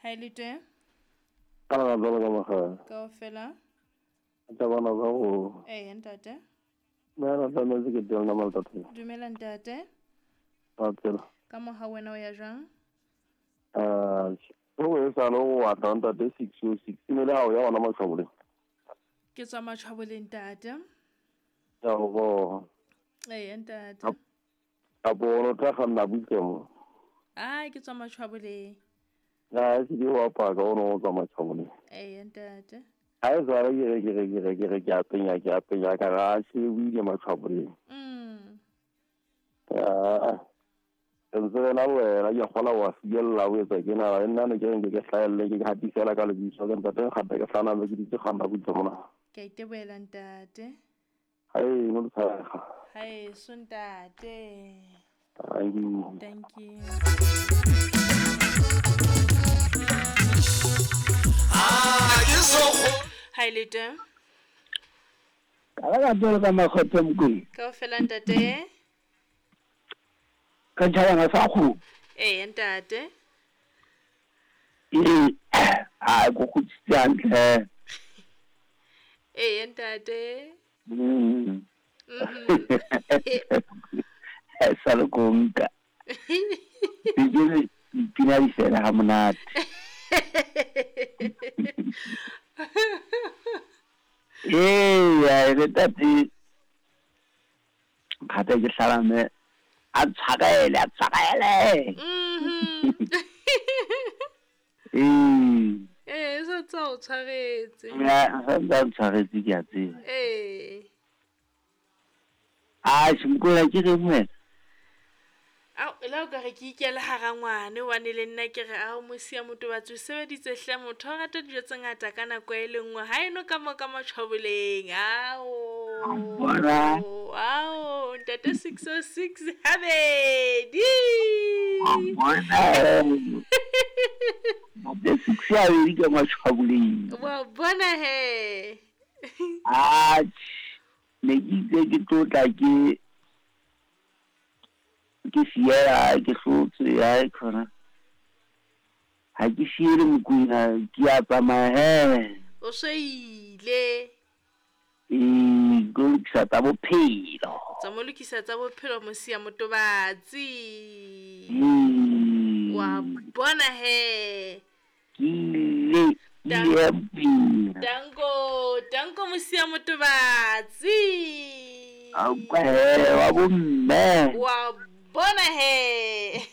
Hi Lite. Kana bala ka maga. Kaofela. Ta bana ba go. Ntate. Mana ta no se ke teng na malta tse. Dumela ntate. Patsela. Ka moha wena o ya jwang? Go e sa no wa tanta de 606 le ha o ya ona matshwabole. Ke tswa matshwaboleng ntate. Ya go. Ntate. A bona ta ganna butlemo. Ke tswa matshwaboleng. Na se di wa pa ka ono tswa matshwabole. Ntate. Ai zwa re ke a penya ka ga se buile matshwabole. Ntse na wena ya gola wa fiela o etsa ke na nna ne ke ke hlaelle ke hati fela ka lebitso ke ntate gape ke hlana me ke ditse gamba butse mona Ke itebela ntate. hai no tsaga Hai suntate. Thank you. Hi Lite. Kala ka ka makgotse mokui. Kaofela ntate. Ka tshaba nga sa go. Ntate. Go khutsi hantle. Ntate. Sa le konka. Pina di fela ha monate. Ya re tati khata ke hlala a tshagaele sa tsa o tshwaretse. Ya sa tshwaretse ke a tseba. Simkola ke re mo la ka re ke ikela hara ngwane wa ne le nna ke re mosia motobatsi o sebeditse hle motho o rata dijo tse ngata ka nako e le nngwe ha eno ka matshwaboleng ntate 606 habedi the 6 ya di ka matshwaboleng wa bona he ne ke tlotla ke siya ke hlotse ya khona ha ke shire mokuna ke a tsamaya o seile go lokisa tsa bophelo mosia motobatsi wa bona he danko mosia motobatsi wa bomme wa bona he